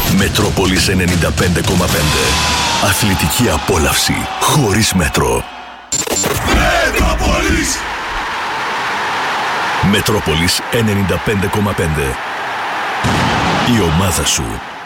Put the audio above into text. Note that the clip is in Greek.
Μετρόπολης 95,5. Αθλητική απόλαυση χωρίς μέτρο. Μετρόπολης. Μετρόπολης 95,5. Η ομάδα σου.